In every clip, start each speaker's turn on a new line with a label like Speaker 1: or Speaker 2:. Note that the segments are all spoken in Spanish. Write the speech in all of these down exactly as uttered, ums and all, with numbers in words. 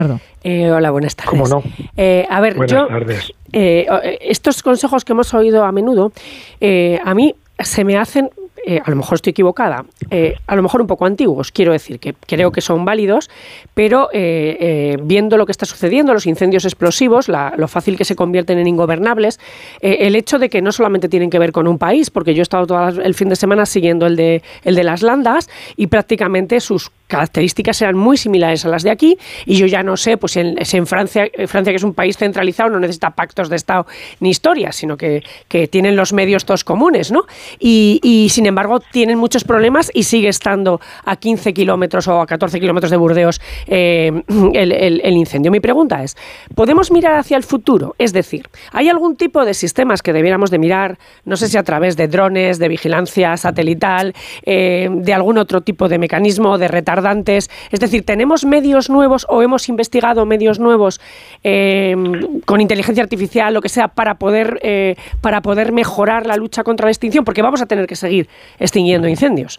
Speaker 1: Eh, hola, buenas tardes.
Speaker 2: ¿Cómo no?
Speaker 1: Eh, a ver,
Speaker 2: buenas
Speaker 1: yo,
Speaker 2: tardes.
Speaker 1: Eh, estos consejos que hemos oído a menudo, eh, a mí se me hacen, eh, a lo mejor estoy equivocada, eh, a lo mejor un poco antiguos, quiero decir, que creo que son válidos, pero eh, eh, viendo lo que está sucediendo, los incendios explosivos, la, lo fácil que se convierten en ingobernables, eh, el hecho de que no solamente tienen que ver con un país, porque yo he estado todo el fin de semana siguiendo el de, el de las Landas y prácticamente sus características eran muy similares a las de aquí, y yo ya no sé pues en, si en Francia, Francia, que es un país centralizado, no necesita pactos de Estado ni historias, sino que, que tienen los medios todos comunes, ¿no? Y, y sin embargo tienen muchos problemas y sigue estando a quince kilómetros o a catorce kilómetros de Burdeos eh, el, el, el incendio. Mi pregunta es, ¿podemos mirar hacia el futuro? Es decir, ¿hay algún tipo de sistemas que debiéramos de mirar, no sé si a través de drones, de vigilancia satelital, eh, de algún otro tipo de mecanismo, de retardo? Es decir, ¿tenemos medios nuevos o hemos investigado medios nuevos eh, con inteligencia artificial, lo que sea, para poder, eh, para poder mejorar la lucha contra la extinción? Porque vamos a tener que seguir extinguiendo incendios.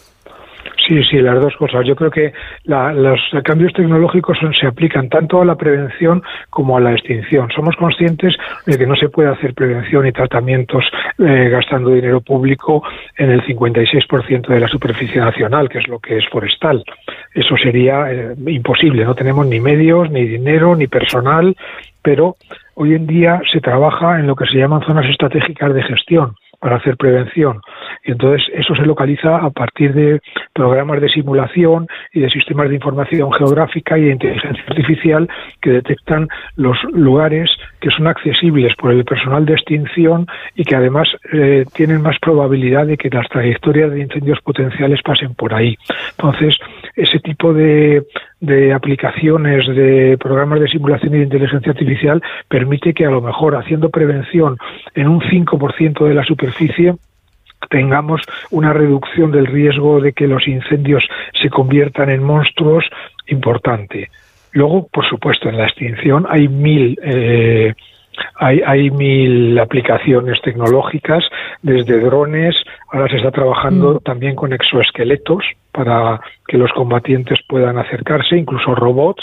Speaker 2: Sí, sí, las dos cosas. Yo creo que la, los cambios tecnológicos son, se aplican tanto a la prevención como a la extinción. Somos conscientes de que no se puede hacer prevención y tratamientos eh, gastando dinero público en el cincuenta y seis por ciento de la superficie nacional, que es lo que es forestal. Eso sería eh, imposible. No tenemos ni medios, ni dinero, ni personal, pero hoy en día se trabaja en lo que se llaman zonas estratégicas de gestión para hacer prevención. Y entonces eso se localiza a partir de programas de simulación y de sistemas de información geográfica y de inteligencia artificial que detectan los lugares que son accesibles por el personal de extinción y que además eh, tienen más probabilidad de que las trayectorias de incendios potenciales pasen por ahí. Entonces, ese tipo de, de aplicaciones de programas de simulación y de inteligencia artificial permite que a lo mejor haciendo prevención en un cinco por ciento de la superficie tengamos una reducción del riesgo de que los incendios se conviertan en monstruos importante. Luego, por supuesto, en la extinción hay mil eh, hay, hay mil aplicaciones tecnológicas, desde drones, ahora se está trabajando mm. también con exoesqueletos para que los combatientes puedan acercarse, incluso robots.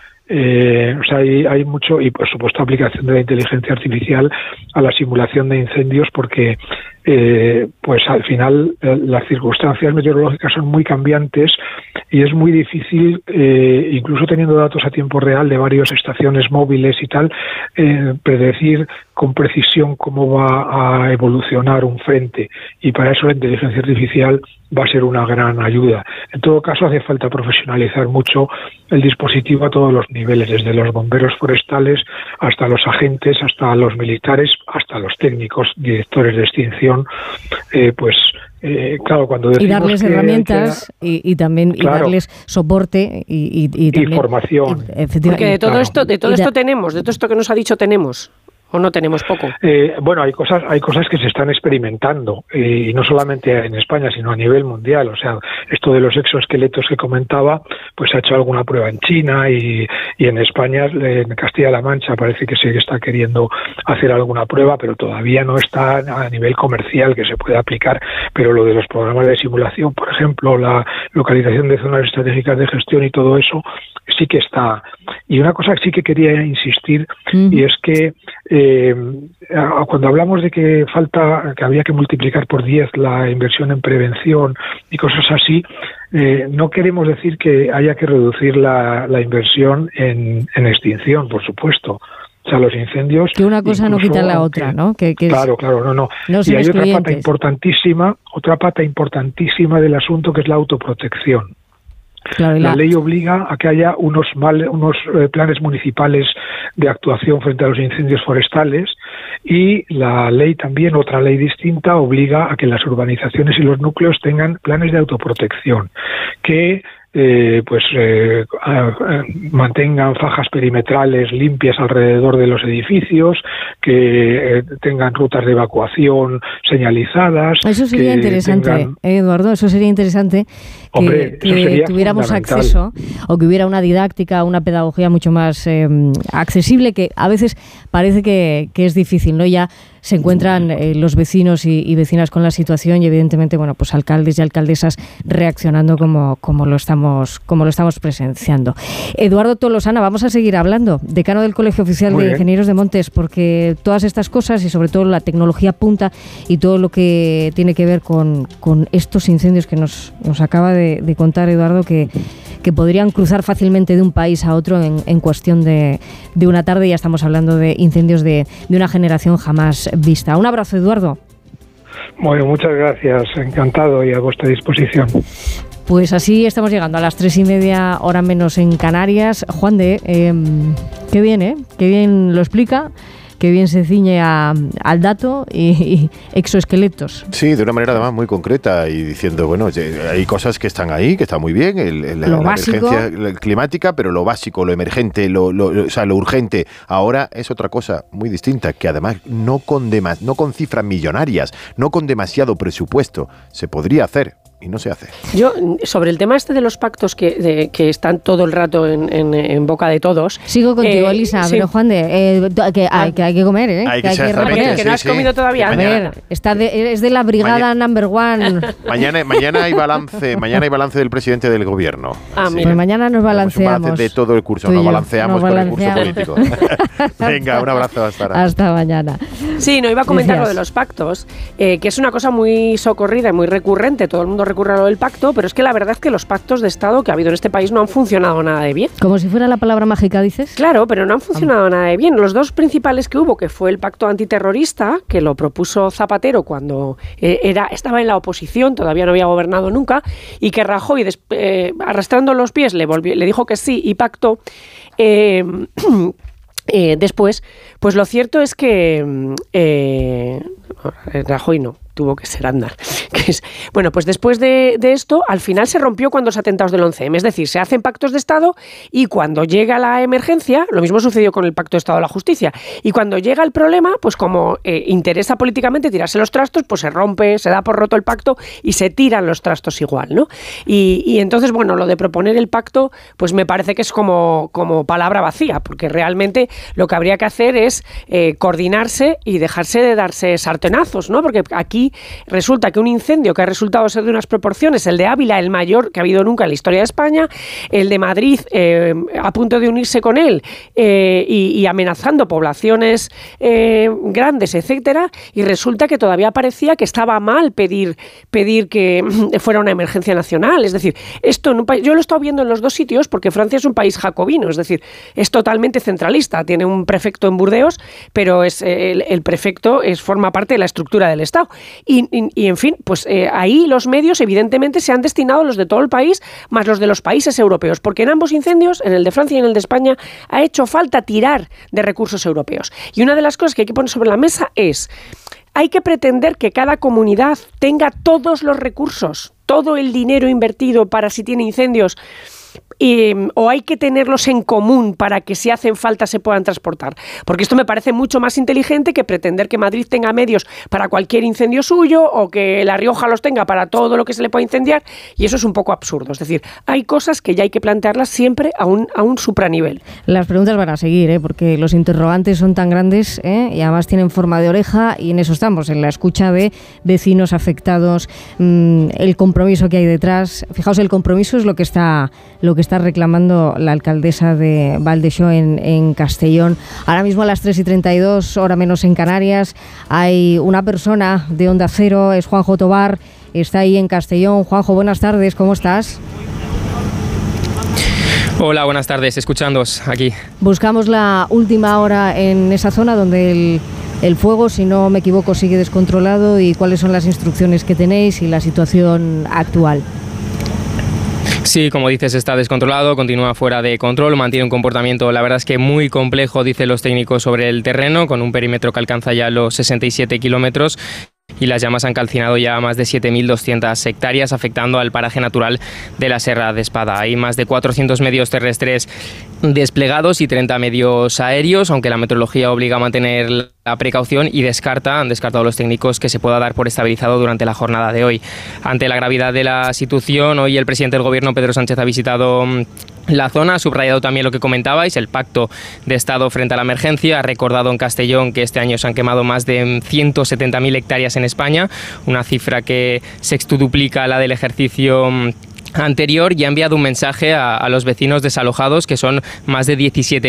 Speaker 2: Eh, o sea, hay, hay mucho, y por supuesto aplicación de la inteligencia artificial a la simulación de incendios, porque eh, pues al final eh, las circunstancias meteorológicas son muy cambiantes y es muy difícil, eh, incluso teniendo datos a tiempo real de varias estaciones móviles y tal, eh, predecir con precisión cómo va a evolucionar un frente, y para eso la inteligencia artificial va a ser una gran ayuda. En todo caso, hace falta profesionalizar mucho el dispositivo a todos los niveles, desde los bomberos forestales hasta los agentes, hasta los militares, hasta los técnicos, directores de extinción, eh, pues Eh, claro, cuando decimos
Speaker 3: y darles
Speaker 2: que,
Speaker 3: herramientas que, y, y también
Speaker 2: claro,
Speaker 3: y darles soporte y, y, y, también,
Speaker 2: y formación.
Speaker 3: Y,
Speaker 1: porque de todo
Speaker 2: claro.
Speaker 1: esto, de todo esto tenemos, de todo esto que nos ha dicho tenemos. ¿O no tenemos poco?
Speaker 2: Eh, bueno, hay cosas, hay cosas que se están experimentando, eh, y no solamente en España, sino a nivel mundial. O sea, esto de los exoesqueletos que comentaba, pues ha hecho alguna prueba en China y, y en España, en Castilla-La Mancha, parece que se está queriendo hacer alguna prueba, pero todavía no está a nivel comercial que se pueda aplicar. Pero lo de los programas de simulación, por ejemplo, la localización de zonas estratégicas de gestión y todo eso, sí que está. Y una cosa que sí que quería insistir, mm. y es que eh, cuando hablamos de que falta, que había que multiplicar por diez la inversión en prevención y cosas así, eh, no queremos decir que haya que reducir la, la inversión en, en extinción, por supuesto. O sea, los incendios...
Speaker 3: Que una cosa no quita la otra, ¿no? Que, que
Speaker 2: claro, claro, no, no.
Speaker 3: no
Speaker 2: y hay otra
Speaker 3: clientes.
Speaker 2: pata importantísima, otra pata importantísima del asunto, que es la autoprotección. Claro, la... la ley obliga a que haya unos, mal, unos eh, planes municipales de actuación frente a los incendios forestales, y la ley también, otra ley distinta, obliga a que las urbanizaciones y los núcleos tengan planes de autoprotección que Eh, pues eh, eh, mantengan fajas perimetrales limpias alrededor de los edificios, que eh, tengan rutas de evacuación señalizadas.
Speaker 3: Eso sería interesante, tengan... eh, Eduardo, eso sería interesante que,
Speaker 2: Hombre,
Speaker 3: que
Speaker 2: sería
Speaker 3: tuviéramos acceso, o que hubiera una didáctica, una pedagogía mucho más eh, accesible, que a veces parece que, que es difícil, ¿no? Ya se encuentran eh, los vecinos y, y vecinas con la situación, y evidentemente, bueno, pues alcaldes y alcaldesas reaccionando como, como lo estamos estamos, como lo estamos presenciando. Eduardo Tolosana, vamos a seguir hablando, decano del Colegio Oficial Muy de bien. Ingenieros de Montes, porque todas estas cosas y sobre todo la tecnología punta y todo lo que tiene que ver con, con estos incendios que nos, nos acaba de, de contar Eduardo, que, que podrían cruzar fácilmente de un país a otro en, en cuestión de, de una tarde. Ya estamos hablando de incendios de, de una generación jamás vista. Un abrazo, Eduardo.
Speaker 2: Bueno, muchas gracias, encantado y a vuestra disposición.
Speaker 3: Pues así estamos llegando a las tres y media, hora menos en Canarias. Juan de, eh, qué bien, ¿eh? Qué bien lo explica, qué bien se ciñe a, al dato y, y exoesqueletos.
Speaker 4: Sí, de una manera además muy concreta y diciendo, bueno, hay cosas que están ahí, que están muy bien, el, el,
Speaker 3: lo
Speaker 4: la
Speaker 3: básico.
Speaker 4: emergencia climática, pero lo básico, lo emergente, lo, lo, lo, o sea, lo urgente, ahora es otra cosa muy distinta, que además no con, dema, no con cifras millonarias, no con demasiado presupuesto, se podría hacer. Y no se hace.
Speaker 1: Yo, sobre el tema este de los pactos que, de, que están todo el rato en, en, en boca de todos...
Speaker 3: Sigo contigo, eh, Elisa, sí. pero Juan de... Eh, que,
Speaker 1: ah.
Speaker 3: hay, que hay que comer, ¿eh?
Speaker 4: Hay
Speaker 3: que,
Speaker 4: que,
Speaker 3: hay que
Speaker 1: reponer. Que no has sí, comido todavía.
Speaker 3: A ver, está de, es de la brigada mañana, number one.
Speaker 4: Mañana, mañana hay balance mañana hay balance del presidente del gobierno.
Speaker 3: Ah, sí. Pues mañana nos balanceamos.
Speaker 4: Balance de todo el curso, nos balanceamos, nos balanceamos con el curso político. Venga, un abrazo hasta ahora.
Speaker 3: Hasta mañana.
Speaker 1: Sí, no, iba a comentar Decías. lo de los pactos, eh, que es una cosa muy socorrida y muy recurrente. Todo el mundo recurre a lo del pacto, pero es que la verdad es que los pactos de Estado que ha habido en este país no han funcionado nada de bien.
Speaker 3: Como si fuera la palabra mágica, dices.
Speaker 1: Claro, pero no han funcionado nada de bien. Los dos principales que hubo, que fue el pacto antiterrorista, que lo propuso Zapatero cuando eh, era estaba en la oposición, todavía no había gobernado nunca, y que Rajoy, des, eh, arrastrando los pies, le, volvió, le dijo que sí y pactó. Eh, eh, después, pues lo cierto es que eh, Rajoy no. Tuvo que ser Aznar. Que es, bueno, pues después de, de esto, al final se rompió cuando los atentados del once eme. Es decir, se hacen pactos de Estado y cuando llega la emergencia, lo mismo sucedió con el Pacto de Estado de la Justicia, y cuando llega el problema, pues como eh, interesa políticamente tirarse los trastos, pues se rompe, se da por roto el pacto y se tiran los trastos igual, ¿no? Y, y entonces, bueno, lo de proponer el pacto, pues me parece que es como, como palabra vacía, porque realmente lo que habría que hacer es eh, coordinarse y dejarse de darse sartenazos, ¿no? Porque aquí resulta que un incendio que ha resultado ser de unas proporciones, el de Ávila, el mayor que ha habido nunca en la historia de España, el de Madrid eh, a punto de unirse con él eh, y, y amenazando poblaciones eh, grandes, etcétera, y resulta que todavía parecía que estaba mal pedir, pedir que fuera una emergencia nacional. Es decir, esto en un país, yo lo he estado viendo en los dos sitios porque Francia es un país jacobino, es decir, es totalmente centralista, tiene un prefecto en Burdeos, pero es el, el prefecto es, forma parte de la estructura del Estado. Y, y, y, en fin, pues eh, ahí los medios evidentemente se han destinado, los de todo el país, más los de los países europeos, porque en ambos incendios, en el de Francia y en el de España, ha hecho falta tirar de recursos europeos. Y una de las cosas que hay que poner sobre la mesa es, hay que pretender que cada comunidad tenga todos los recursos, todo el dinero invertido para si tiene incendios, Y, o hay que tenerlos en común para que si hacen falta se puedan transportar. Porque esto me parece mucho más inteligente que pretender que Madrid tenga medios para cualquier incendio suyo o que La Rioja los tenga para todo lo que se le pueda incendiar, y eso es un poco absurdo. Es decir, hay cosas que ya hay que plantearlas siempre a un, a un supranivel.
Speaker 3: Las preguntas van a seguir, ¿eh? Porque los interrogantes son tan grandes, ¿eh? Y además tienen forma de oreja, y en eso estamos, en la escucha de vecinos afectados, mmm, el compromiso que hay detrás. Fijaos, el compromiso es lo que está, lo que está reclamando la alcaldesa de Valdexó en, en Castellón. Ahora mismo a las tres y treinta y dos, hora menos en Canarias, hay una persona de Onda Cero, es Juanjo Tobar, está ahí en Castellón. Juanjo, buenas tardes, ¿cómo estás?
Speaker 5: Hola, buenas tardes, escuchándoos aquí.
Speaker 3: Buscamos la última hora en esa zona donde el, el fuego, si no me equivoco, sigue descontrolado, y cuáles son las instrucciones que tenéis y la situación actual.
Speaker 5: Sí, como dices, está descontrolado, continúa fuera de control, mantiene un comportamiento, la verdad es que muy complejo, dicen los técnicos, sobre el terreno, con un perímetro que alcanza ya los sesenta y siete kilómetros. Y las llamas han calcinado ya más de siete mil doscientas hectáreas, afectando al paraje natural de la Serra de Espada. Hay más de cuatrocientos medios terrestres desplegados y treinta medios aéreos, aunque la meteorología obliga a mantener la precaución y descarta, han descartado los técnicos, que se pueda dar por estabilizado durante la jornada de hoy. Ante la gravedad de la situación, hoy el presidente del Gobierno, Pedro Sánchez, ha visitado la zona, ha subrayado también lo que comentabais, el pacto de Estado frente a la emergencia, ha recordado en Castellón que este año se han quemado más de ciento setenta mil hectáreas en España, una cifra que sextuduplica la del ejercicio anterior ya ha enviado un mensaje a, a los vecinos desalojados, que son más de diecisiete